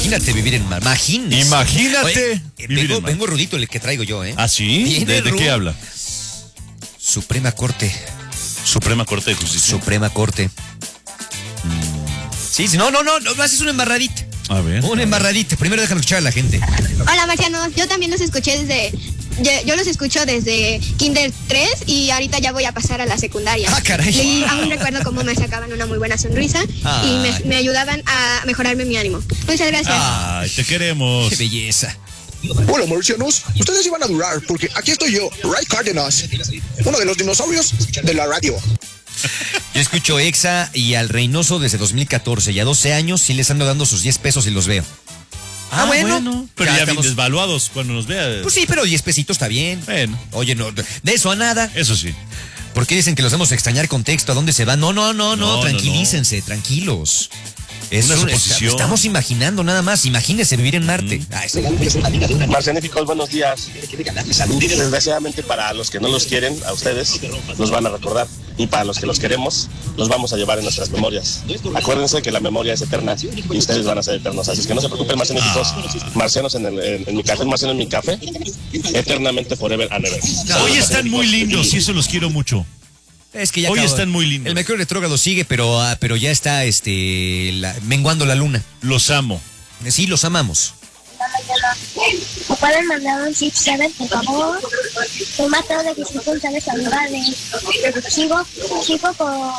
Imagínate vivir en mar. Imagínate. Oye, vengo rudito el que traigo yo, ¿eh? ¿Ah, sí? ¿De qué habla? Suprema Corte. Suprema Corte de Justicia. Suprema Corte. Sí, no, haces una embarradita. A ver. Una embarradita. Primero déjame escuchar a la gente. Hola, marcianos. Yo también los escuché yo los escucho desde Kinder 3 y ahorita ya voy a pasar a la secundaria. Ah, caray. Y aún recuerdo cómo me sacaban una muy buena sonrisa y me ayudaban a mejorarme mi ánimo. Muchas gracias. Ay, te queremos. Qué belleza. Hola, marcianos. Ustedes iban a durar porque aquí estoy yo, Ray Cárdenas, uno de los dinosaurios de la radio. Yo escucho EXA y al Reynoso desde 2014 y a 12 años sí les ando dando sus 10 pesos y los veo. Bueno. Pero ya bien estamos desvaluados cuando nos vea. Pues sí, pero 10 pesitos está bien. Bueno. Oye, no, de eso a nada. Eso sí. ¿Por qué dicen que los vamos a extrañar con texto? ¿A dónde se van? No, tranquilícense, tranquilos. Es una suposición. Estamos imaginando nada más. Imagínense vivir en Marte. Marcianíficos, buenos días. Desgraciadamente para los que no los quieren, a ustedes, los van a recordar. Y para los que los queremos, los vamos a llevar en nuestras memorias. Acuérdense que la memoria es eterna y ustedes van a ser eternos. Así es que no se preocupen, marcianíficos. Marcianos en mi café, marcianos en mi café. Eternamente, forever and ever. Hoy están muy lindos y eso los quiero mucho. Es que ya hoy están muy lindos. El Mercurio retrógrado sigue, pero ya está menguando la luna. Los amo. Sí, los amamos. ¿Me pueden mandar un chip 7, por favor? Me mató de que si tú sabes saludarles. Sigo con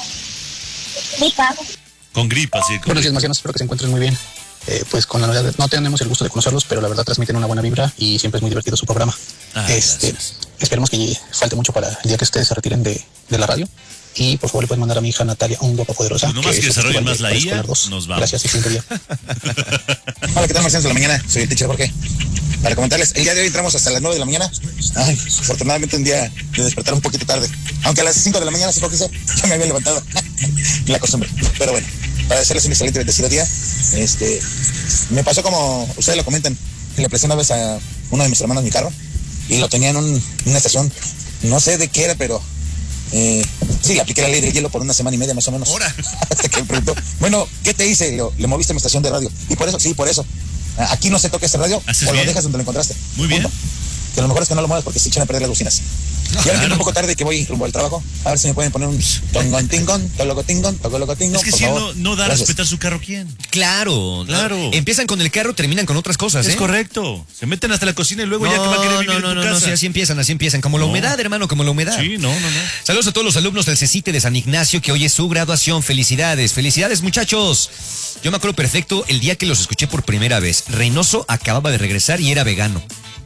gripa. Con gripa, sí. Buenos días, marcianos. Espero que se encuentren muy bien. Pues con la novedad, no tenemos el gusto de conocerlos, pero la verdad transmiten una buena vibra y siempre es muy divertido su programa. Esperemos que falte mucho para el día que ustedes se retiren de la radio. Y por favor le pueden mandar a mi hija Natalia un guapa poderosa. Pues no más que desarrollen más la IA, nos vamos. Gracias, excelente día. Hola, ¿qué tal, marcianos de la mañana? Soy el teacher Jorge. Para comentarles, el día de hoy entramos hasta las 9 de la mañana. Ay, afortunadamente un día de despertar un poquito tarde. Aunque a las 5 de la mañana, supongo que ya me había levantado. La costumbre. Pero bueno, para desearles un excelente y bendecido día. Me pasó como ustedes lo comentan. Le presté una vez a uno de mis hermanos mi carro y lo tenía en una estación. No sé de qué era, pero sí, le apliqué la ley del hielo por una semana y media más o menos. Hasta que me preguntó, bueno, ¿qué te hice? Le moviste mi estación de radio. Y por eso, sí, por eso. Aquí no se toca este radio o lo dejas donde lo encontraste. Muy bien. Que lo mejor es que no lo muevas porque se echan a perder las bocinas. Y ahora entiendo un poco tarde que voy rumbo al trabajo. A ver si me pueden poner un tongon tingón, tolocotingón. Es que si no da a respetar su carro, ¿quién? Claro. Empiezan con el carro, terminan con otras cosas, Es correcto. Se meten hasta la cocina y luego ya que va a querer vivir en tu casa. Sí, así empiezan. Como la humedad, hermano, como la humedad. Sí, no. Saludos a todos los alumnos del CECITE de San Ignacio, que hoy es su graduación. Felicidades, muchachos. Yo me acuerdo perfecto el día que los escuché por primera vez. Reynoso acababa de regresar y era vegano.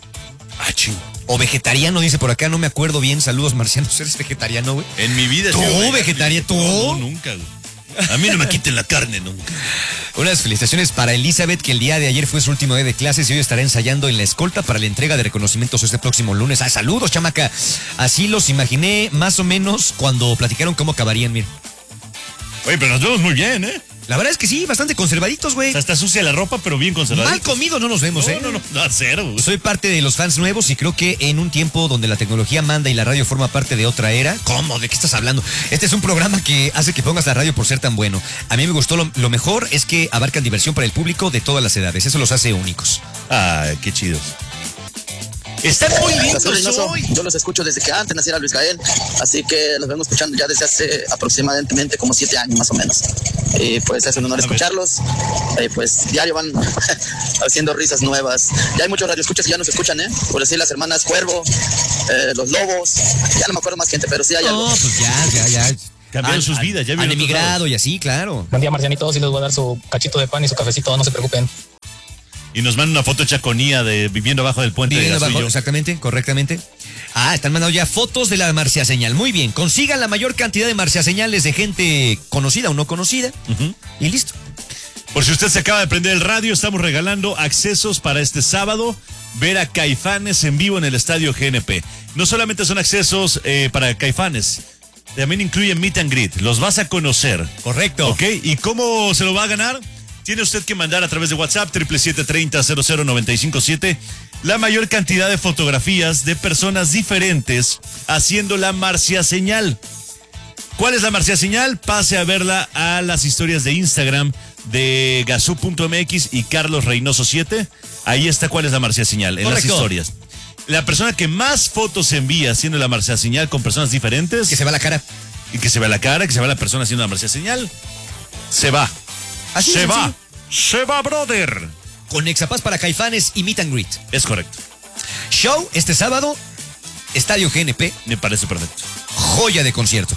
O vegetariano, dice por acá, no me acuerdo bien. Saludos, marcianos. ¿Eres vegetariano, güey? En mi vida. ¿Tú, vegetariano? ¿Tú? No, nunca, güey. A mí no me quiten la carne, nunca. Unas felicitaciones para Elizabeth, que el día de ayer fue su último día de clases y hoy estará ensayando en la escolta para la entrega de reconocimientos este próximo lunes. Saludos, chamaca. Así los imaginé más o menos cuando platicaron cómo acabarían, mira. Oye, pero nos vemos muy bien, ¿eh? La verdad es que sí, bastante conservaditos, güey. O sea, está sucia la ropa, pero bien conservada. Mal comido no nos vemos, No, cero. Soy parte de los fans nuevos y creo que en un tiempo donde la tecnología manda y la radio forma parte de otra era. ¿Cómo? ¿De qué estás hablando? Este es un programa que hace que pongas la radio por ser tan bueno. A mí me gustó lo mejor es que abarcan diversión para el público de todas las edades. Eso los hace únicos. Ay, qué chidos. Están muy lindos hoy. Yo los escucho desde que antes naciera Luis Gael, así que los vengo escuchando ya desde hace aproximadamente como 7 años más o menos. Y pues es un honor escucharlos. Pues diario van haciendo risas nuevas. Ya hay muchos radioescuchas que ya nos escuchan, por decir las hermanas Cuervo, los Lobos, ya no me acuerdo más gente, pero sí hay algo. No, pues ya. Cambiaron sus vidas, ya han emigrado y así, claro. Buen día, marcianitos, y les voy a dar su cachito de pan y su cafecito, no se preocupen. Y nos mandan una foto chaconía de viviendo abajo del puente. Viviendo abajo, exactamente, correctamente. Están mandando ya fotos de la marciaseñal. Muy bien, consigan la mayor cantidad de marciaseñales de gente conocida o no conocida. Y listo. Por si usted se acaba de prender el radio, estamos regalando accesos para este sábado, ver a Caifanes en vivo en el Estadio GNP. No solamente son accesos para Caifanes, también incluyen Meet and Greet. Los vas a conocer. Correcto. ¿Ok? ¿Y cómo se lo va a ganar? Tiene usted que mandar a través de WhatsApp 777-30-00957 la mayor cantidad de fotografías de personas diferentes haciendo la marciaseñal. ¿Cuál es la Marcia Señal? Pase a verla a las historias de Instagram de Gazú.mx y Carlos Reynoso 7. Ahí está cuál es la Marcia Señal, en Correcto. las historias. La persona que más fotos envía haciendo la Marcia Señal con personas diferentes. Que se va la cara. Y que se vea la cara, que se vea la persona haciendo la Marcia Señal. Se va. Así se de va. sencillo. Se va, brother. Con Exapaz para Caifanes y Meet and Greet. Es correcto. Show este sábado, Estadio GNP. Me parece perfecto. Joya de concierto.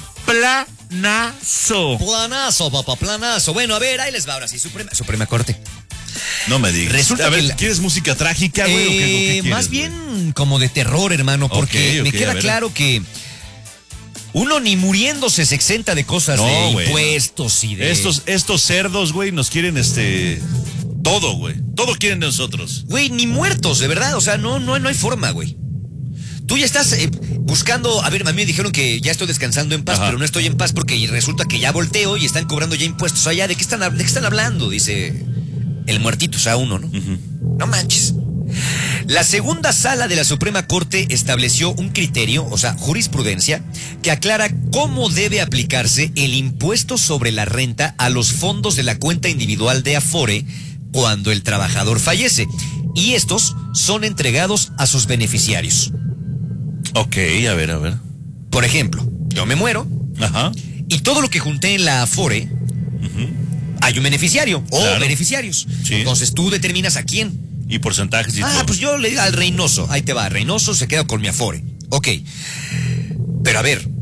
Planazo. Planazo, papá, planazo. Bueno, a ver, ahí les va ahora sí, Suprema Corte. No me digas. Resulta a ver, que ¿quieres música trágica, güey? ¿O qué quieres, más güey? bien como de terror, hermano, porque Ok, me queda a ver. claro que uno ni muriéndose se exenta de cosas de güey, impuestos y de... Estos cerdos, güey, nos quieren todo, güey. Todo quieren de nosotros. Güey, ni muertos, de verdad, o sea, no hay forma, güey. Tú ya estás buscando, a ver, a mí me dijeron que ya estoy descansando en paz, Ajá. pero no estoy en paz porque resulta que ya volteo y están cobrando ya impuestos allá. ¿De qué están hablando? Dice el muertito, o sea, uno, ¿no? No manches. La segunda sala de la Suprema Corte estableció un criterio, o sea, jurisprudencia, que aclara cómo debe aplicarse el impuesto sobre la renta a los fondos de la cuenta individual de Afore cuando el trabajador fallece. Y estos son entregados a sus beneficiarios. Ok, a ver. Por ejemplo, yo me muero. Ajá. Y todo lo que junté en la Afore, hay un beneficiario o Claro. beneficiarios. Sí. Entonces tú determinas a quién. Y porcentajes y todo. Pues yo le digo al Reynoso. Ahí te va, Reynoso se queda con mi Afore. Ok. Pero a ver,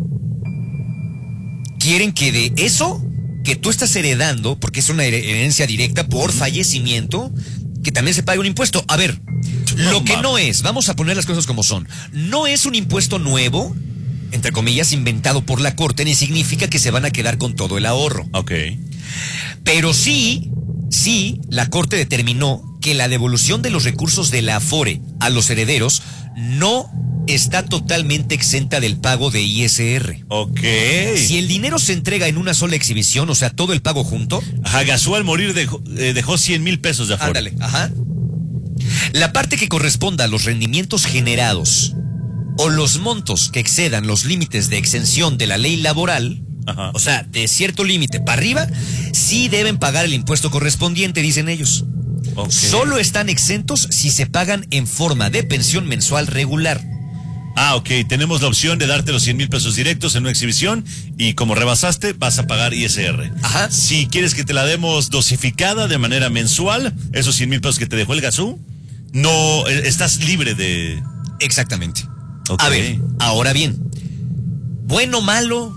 quieren que de eso que tú estás heredando, porque es una herencia directa por fallecimiento, que también se pague un impuesto. A ver, lo que no es, vamos a poner las cosas como son, no es un impuesto nuevo, entre comillas, inventado por la Corte, ni significa que se van a quedar con todo el ahorro. Ok. Pero sí, la Corte determinó que la devolución de los recursos de la Afore a los herederos no está totalmente exenta del pago de ISR. Ok. Si el dinero se entrega en una sola exhibición, o sea, todo el pago junto. Ajá, Gazú al morir dejó 100,000 pesos de Afore. Ándale, ajá. La parte que corresponda a los rendimientos generados o los montos que excedan los límites de exención de la ley laboral, Ajá. o sea, de cierto límite para arriba, sí deben pagar el impuesto correspondiente, dicen ellos. Ok. Solo están exentos si se pagan en forma de pensión mensual regular. Ah, ok. Tenemos la opción de darte los 100,000 pesos directos en una exhibición y como rebasaste, vas a pagar ISR. Ajá. Si quieres que te la demos dosificada de manera mensual, esos 100,000 pesos que te dejó el Gazú, no, estás libre de... Exactamente. Ok. A ver, ahora bien, bueno, malo,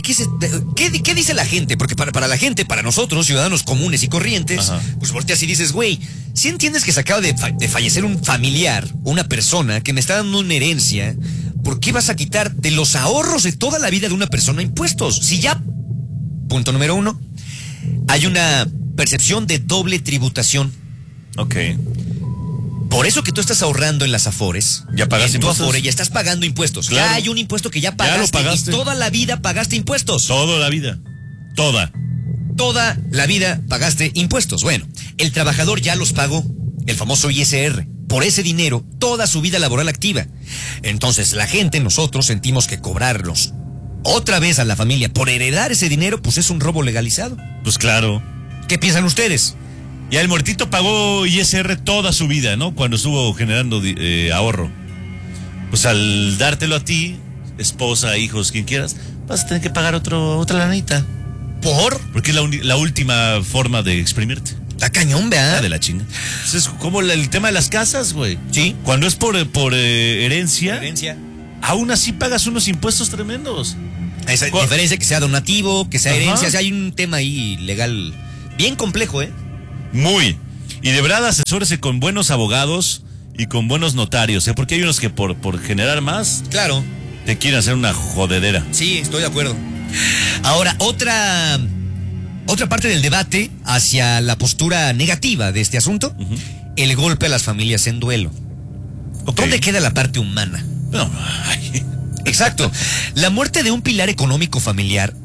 ¿qué dice la gente? Porque para la gente, para nosotros, ciudadanos comunes y corrientes, Ajá. pues volteas y dices, güey, si entiendes que se acaba de fallecer un familiar, una persona que me está dando una herencia, ¿por qué vas a quitar de los ahorros de toda la vida de una persona impuestos? Si ya, punto número 1, hay una percepción de doble tributación. Ok. Por eso que tú estás ahorrando en las Afores, Ya pagaste en tu impuestos. Afore ya estás pagando impuestos. Claro. Ya hay un impuesto que ya Ya pagaste, lo pagaste. y toda la vida pagaste impuestos. Toda la vida. Toda. Toda la vida pagaste impuestos. Bueno, el trabajador ya los pagó, el famoso ISR, por ese dinero, toda su vida laboral activa. Entonces la gente, nosotros sentimos que cobrarlos otra vez a la familia por heredar ese dinero, pues es un robo legalizado. Pues claro. ¿Qué piensan ustedes? Ya el muertito pagó ISR toda su vida, ¿no? Cuando estuvo generando ahorro. Pues al dártelo a ti, esposa, hijos, quien quieras, vas a tener que pagar otra lanita. ¿Por? Porque es la última forma de exprimirte. Está cañón, ¿verdad? De la chinga. Es como el tema de las casas, güey. Sí. Cuando es por herencia, Herencia. aún así pagas unos impuestos tremendos. Esa diferencia que sea donativo, que sea Ajá. herencia, o sea, hay un tema ahí legal bien complejo, ¿eh? Muy. Y de verdad asesórese con buenos abogados y con buenos notarios, ¿eh? Porque hay unos que por generar más Claro. te quieren hacer una jodedera. Sí, estoy de acuerdo. Ahora, otra parte del debate hacia la postura negativa de este asunto, el golpe a las familias en duelo. Ok. ¿Dónde queda la parte humana? No, ay. Exacto. La muerte de un pilar económico familiar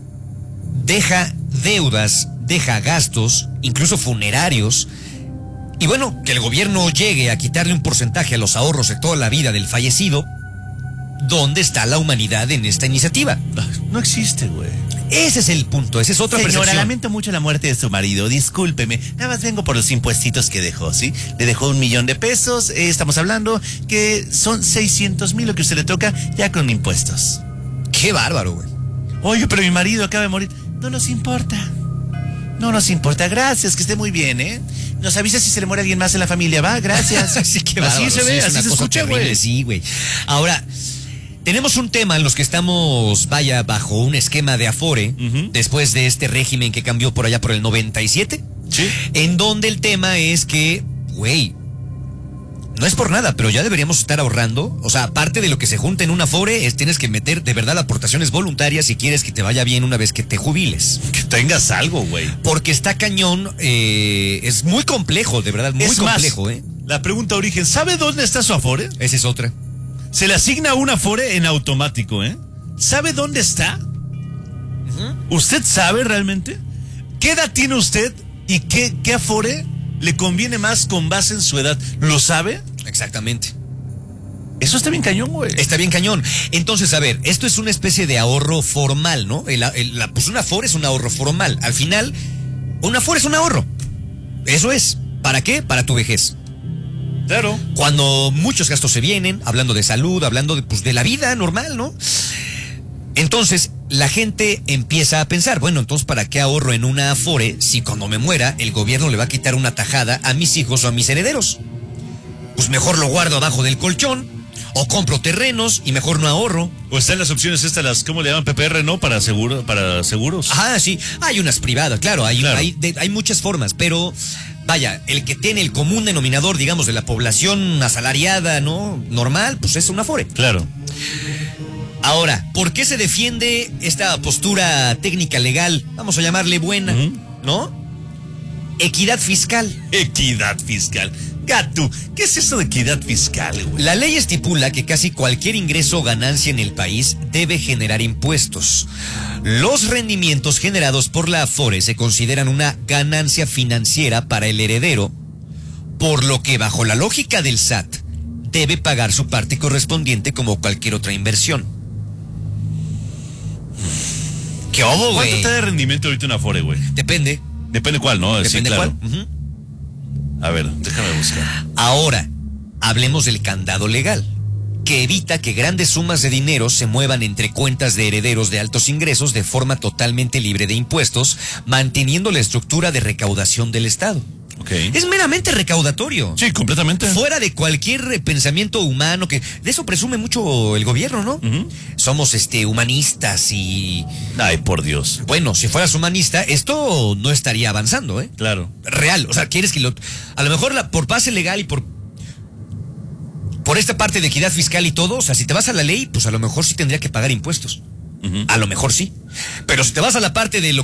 deja deudas, deja gastos, incluso funerarios. Y bueno, que el gobierno llegue a quitarle un porcentaje a los ahorros de toda la vida del fallecido. ¿Dónde está la humanidad en esta iniciativa? No existe, güey. Ese es el punto, esa es otra Señora, percepción. lamento mucho la muerte de su marido, discúlpeme. Nada más vengo por los impuestitos que dejó, ¿sí? Le dejó $1,000,000, estamos hablando que son 600,000 lo que usted le toca ya con impuestos. Qué bárbaro, güey. Oye, pero mi marido acaba de morir. No nos importa. No nos importa, gracias, que esté muy bien, ¿eh? Nos avisa si se le muere alguien más en la familia, ¿va? Gracias. Sí, qué bárbaro. Así se ve, sí, así se escucha, güey. Sí, güey. Ahora, tenemos un tema en los que estamos, vaya, bajo un esquema de Afore, después de este régimen que cambió por allá por el 97. Sí. En donde el tema es que, güey, no es por nada, pero ya deberíamos estar ahorrando. O sea, aparte de lo que se junta en un Afore, tienes que meter de verdad aportaciones voluntarias si quieres que te vaya bien una vez que te jubiles. Que tengas algo, güey. Porque está cañón, es muy complejo, de verdad, muy Es complejo, más, la pregunta origen, ¿sabe dónde está su Afore? Esa es otra. Se le asigna un Afore en automático, ¿eh? ¿Sabe dónde está? ¿Usted sabe realmente? ¿Qué edad tiene usted y qué Afore le conviene más con base en su edad? ¿Lo sabe? Exactamente. Eso está bien cañón, güey. Está bien cañón. Entonces, a ver, esto es una especie de ahorro formal, ¿no? Pues un Afore es un ahorro formal. Al final, un Afore es un ahorro. Eso es. ¿Para qué? Para tu vejez. Claro. Cuando muchos gastos se vienen, hablando de salud, hablando de la vida normal, ¿no? Entonces, la gente empieza a pensar, bueno, entonces, ¿para qué ahorro en una Afore si cuando me muera el gobierno le va a quitar una tajada a mis hijos o a mis herederos? Pues mejor lo guardo abajo del colchón, o compro terrenos y mejor no ahorro. O están las opciones estas, ¿cómo le llaman? PPR, ¿no? Para seguros. Ah, sí. Hay unas privadas, claro, hay muchas formas, pero vaya, el que tiene el común denominador, digamos, de la población asalariada, ¿no? Normal, pues es un Afore. Claro. Ahora, ¿por qué se defiende esta postura técnica legal? Vamos a llamarle buena, ¿no? Equidad fiscal. Equidad fiscal. Gato, ¿qué es eso de equidad fiscal, güey? La ley estipula que casi cualquier ingreso o ganancia en el país debe generar impuestos. Los rendimientos generados por la Afore se consideran una ganancia financiera para el heredero, por lo que bajo la lógica del SAT debe pagar su parte correspondiente como cualquier otra inversión. ¿Qué obo, güey? ¿Cuánto te da de rendimiento ahorita una Afore, güey? Depende. Depende cuál, ¿no? Depende sí, claro. cuál. A ver, déjame buscar. Ahora, hablemos del candado legal, que evita que grandes sumas de dinero se muevan entre cuentas de herederos de altos ingresos de forma totalmente libre de impuestos, manteniendo la estructura de recaudación del Estado. Okay. Es meramente recaudatorio. Sí, completamente. Fuera de cualquier pensamiento humano, que de eso presume mucho el gobierno, ¿no? Somos humanistas y... Ay, por Dios. Bueno, si fueras humanista, esto no estaría avanzando, ¿eh? Claro. Real, o sea, quieres que a lo mejor por base legal y por esta parte de equidad fiscal y todo, o sea, si te vas a la ley, pues a lo mejor sí tendría que pagar impuestos. A lo mejor sí. Pero si te vas a la parte de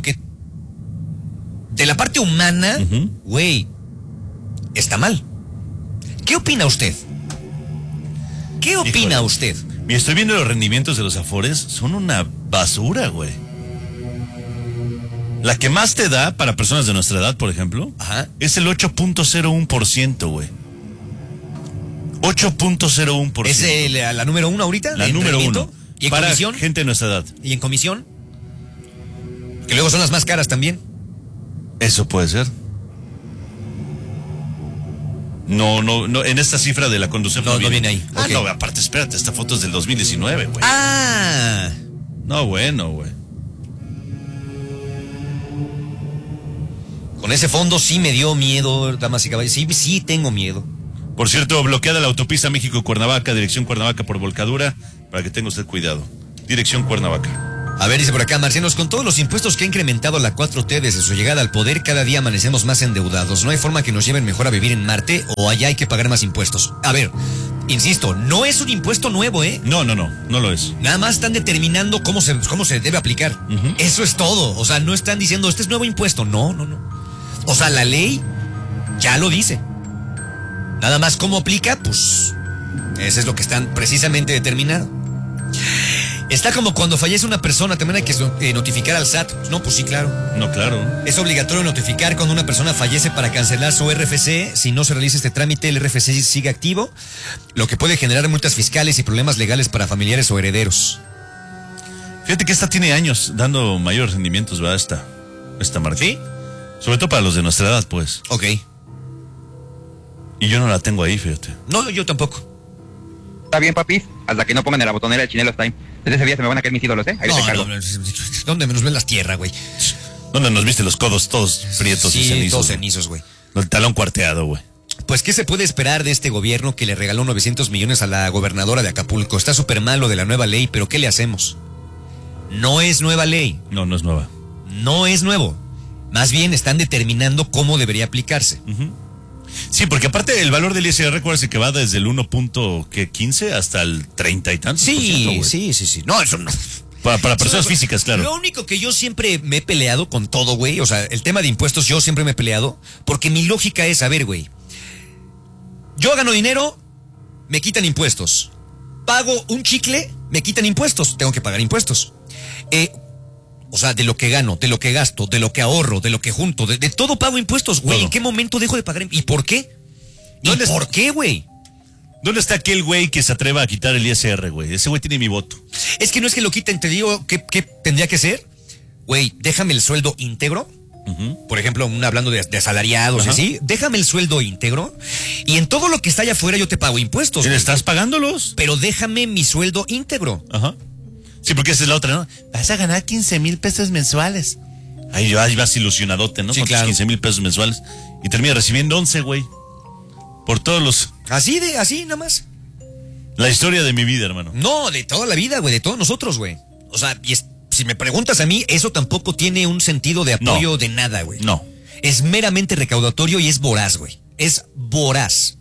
la parte humana, güey, está mal. ¿Qué opina usted? ¿Qué opina usted? Mira, estoy viendo los rendimientos de los Afores, son una basura, güey. La que más te da para personas de nuestra edad, por ejemplo, es el 8.01%, güey. 8.01%. ¿Es la número uno ahorita? La número uno. ¿Y en para comisión? Gente de nuestra edad. ¿Y en comisión? Que luego son las más caras también. Eso puede ser. No, en esta cifra de la conducción no viene ahí. Ah, no, aparte, espérate, esta foto es del 2019, güey. Ah. No, bueno, güey. Con ese fondo sí me dio miedo, damas y caballeros. Sí tengo miedo. Por cierto, bloqueada la autopista México-Cuernavaca, dirección Cuernavaca por volcadura, para que tenga usted cuidado. Dirección Cuernavaca. A ver, dice por acá, Marcianos, con todos los impuestos que ha incrementado la 4T desde su llegada al poder, cada día amanecemos más endeudados. No hay forma que nos lleven mejor a vivir en Marte o allá hay que pagar más impuestos. A ver, insisto, no es un impuesto nuevo, ¿eh? No lo es. Nada más están determinando cómo se debe aplicar. Eso es todo. O sea, no están diciendo, este es nuevo impuesto. No. O sea, la ley ya lo dice. Nada más cómo aplica, pues, eso es lo que están precisamente determinado. Está como cuando fallece una persona, también hay que notificar al SAT. No, pues sí, claro. No, claro. Es obligatorio notificar cuando una persona fallece para cancelar su RFC. Si no se realiza este trámite, el RFC sigue activo, lo que puede generar multas fiscales y problemas legales para familiares o herederos. Fíjate que esta tiene años dando mayores rendimientos, ¿verdad? Esta marca. ¿Sí? Sobre todo para los de nuestra edad, pues. Ok. Y yo no la tengo ahí, fíjate. No, yo tampoco. Está bien, papis, hasta que no pongan en la botonera el Chinelos Time. Desde ese día se me van a caer mis ídolos, ¿eh? Ahí les encargo. ¿Dónde menos ven las tierras, güey? ¿Dónde nos viste los codos todos prietos y cenizos? Todos cenizos, güey. El talón cuarteado, güey. Pues, ¿qué se puede esperar de este gobierno que le regaló 900 millones a la gobernadora de Acapulco? Está súper malo de la nueva ley, pero ¿qué le hacemos? No es nueva ley. No, no es nueva. No es nuevo. Más bien están determinando cómo debería aplicarse. Sí, porque aparte el valor del ISR, recuerda que va desde el 1.15 hasta el 30 y tantos. Sí. No, eso no. Para personas físicas, claro. Lo único que yo siempre me he peleado con todo, güey, o sea, el tema de impuestos yo siempre me he peleado, porque mi lógica es, a ver, güey, yo gano dinero, me quitan impuestos. Pago un chicle, me quitan impuestos, tengo que pagar impuestos. O sea, de lo que gano, de lo que gasto, de lo que ahorro, de lo que junto, de todo pago impuestos, güey. ¿En qué momento dejo de pagar impuestos? ¿Y por qué? ¿Por qué, güey? ¿Dónde está aquel güey que se atreva a quitar el ISR, güey? Ese güey tiene mi voto. Es que no es que lo quiten, te digo, ¿qué tendría que ser? Güey, déjame el sueldo íntegro. Por ejemplo, hablando de asalariados, ¿sí? Déjame el sueldo íntegro y en todo lo que está allá afuera yo te pago impuestos. ¿Le estás pagándolos? Pero déjame mi sueldo íntegro. Ajá. Sí, porque esa es la otra, ¿no? Vas a ganar 15,000 pesos mensuales. Ahí vas ilusionadote, ¿no? Sí, con claro. tus 15,000 pesos mensuales. Y terminas recibiendo 11, güey. Por todos los... Así nada más. La historia de mi vida, hermano. No, de toda la vida, güey, de todos nosotros, güey. O sea, si me preguntas a mí, eso tampoco tiene un sentido de apoyo de nada, güey. No. Es meramente recaudatorio y es voraz, güey. Es voraz.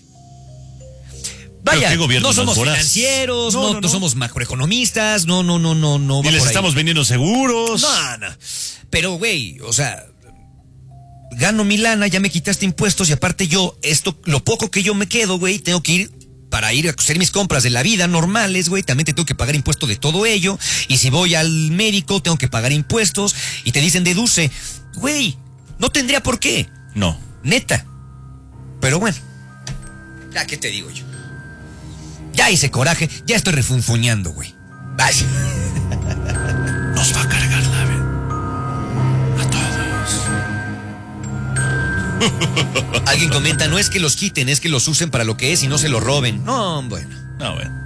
Vaya, no somos financieros, no somos macroeconomistas, no. Y les estamos vendiendo seguros. No. Pero, güey, o sea, gano mi lana, ya me quitaste impuestos y aparte yo, lo poco que yo me quedo, güey, tengo que ir para ir a hacer mis compras de la vida normales, güey, también te tengo que pagar impuesto de todo ello. Y si voy al médico, tengo que pagar impuestos y te dicen deduce. Güey, no tendría por qué. No. Neta. Pero bueno, ya, ¿qué te digo yo? Ya hice coraje, ya estoy refunfuñando, güey. Ay. Nos va a cargar la vez. A todos. Alguien comenta, no es que los quiten, es que los usen para lo que es y no se lo roben. No, bueno. No, bueno.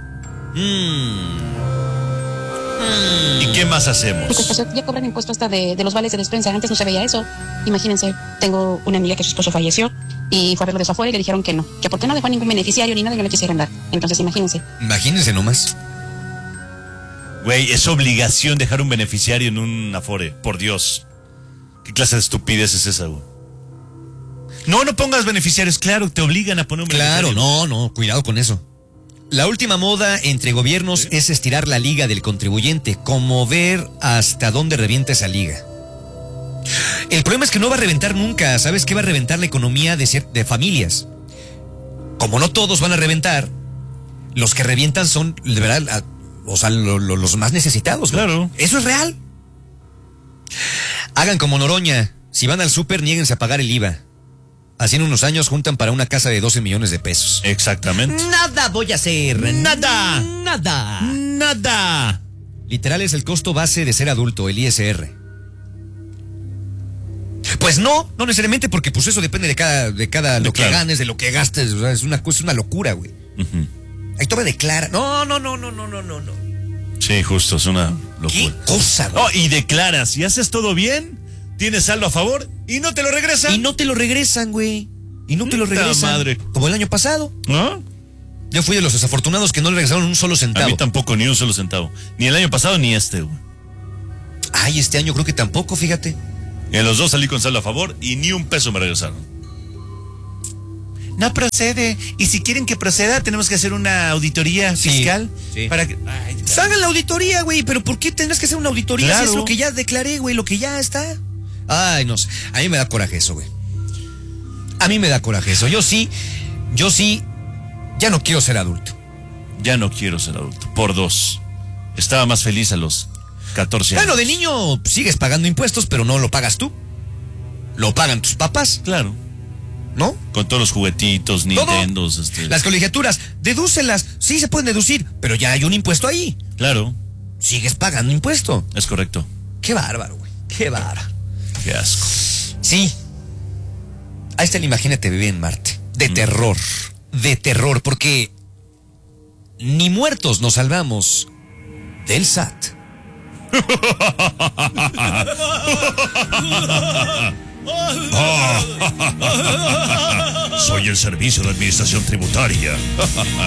¿Y qué más hacemos? Pues ya cobran impuesto hasta de los vales de despensa. Antes no se veía eso. Imagínense, tengo una amiga que su esposo falleció y fue a verlo de su afuera y le dijeron que no. Que porque no dejó a ningún beneficiario ni nada que le quisieran dar. Entonces imagínense. Imagínense nomás. Güey, es obligación dejar un beneficiario en un afore. Por Dios. ¿Qué clase de estupidez es esa, güey? No pongas beneficiarios. Claro, te obligan a poner un beneficiario. Claro, no, cuidado con eso. La última moda entre gobiernos es estirar la liga del contribuyente, como ver hasta dónde revienta esa liga. El problema es que no va a reventar nunca. ¿Sabes qué va a reventar la economía de familias? Como no todos van a reventar, los que revientan son, de verdad, los más necesitados. Claro. Eso es real. Hagan como Noroña. Si van al súper, niéguense a pagar el IVA. Así en unos años juntan para una casa de 12 millones de pesos. Exactamente. Nada voy a hacer. Nada. Literal es el costo base de ser adulto, el ISR. Pues no necesariamente, porque pues eso depende de cada lo que ganes, de lo que gastes. O sea, es una locura, güey. Ahí toma declara. No. Sí, justo, es una locura. ¿Qué cosa, güey? Oh, y declaras, y haces todo bien, tienes saldo a favor y no te lo regresan. Y no te lo regresan, güey. Madre. Como el año pasado. ¿No? Yo fui de los desafortunados que no le regresaron un solo centavo. A mí tampoco, ni un solo centavo. Ni el año pasado ni este, güey. Ay, este año creo que tampoco, fíjate. En los dos salí con saldo a favor y ni un peso me regresaron. No procede. Y si quieren que proceda, tenemos que hacer una auditoría fiscal. Sí. Para que... Hagan la auditoría, güey. Pero ¿por qué tendrás que hacer una auditoría? Claro. Si es lo que ya declaré, güey, lo que ya está. Ay, no sé. A mí me da coraje eso, güey. A mí me da coraje eso. Yo sí, ya no quiero ser adulto. Ya no quiero ser adulto. Por dos. Estaba más feliz a los 14 años. Bueno, de niño sigues pagando impuestos, pero no lo pagas tú. Lo pagan tus papás. Claro. ¿No? Con todos los juguetitos, Nintendos. Las colegiaturas, dedúcelas. Sí se pueden deducir, pero ya hay un impuesto ahí. Claro. sigues pagando impuesto. Es correcto. Qué bárbaro, güey. Qué bárbaro. Qué asco. Sí. Ahí está el Imagínate Vivir en Marte. De terror. De terror, porque ni muertos nos salvamos del SAT. Soy el Servicio de Administración Tributaria.